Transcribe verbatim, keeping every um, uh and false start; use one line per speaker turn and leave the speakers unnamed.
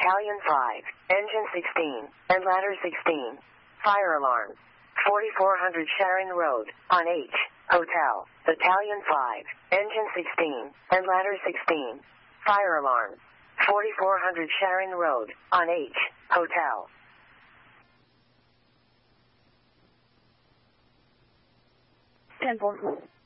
Battalion five, Engine sixteen, and Ladder sixteen. Fire alarm. forty-four hundred Sharon Road, on H, Hotel. Battalion five, Engine sixteen, and Ladder sixteen. Fire alarm. forty-four hundred Sharon Road, on H, Hotel.
ten four.